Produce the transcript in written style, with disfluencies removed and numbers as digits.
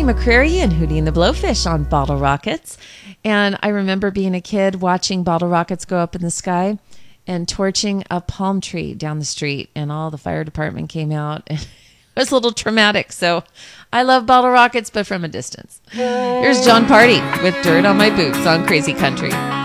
McCrary and Hootie and the Blowfish on Bottle Rockets. And I remember being a kid watching bottle rockets go up in the sky and torching a palm tree down the street. And all the fire department came out. And it was a little traumatic. So I love bottle rockets, but from a distance. Here's John Party with Dirt on My Boots on Crazy Country.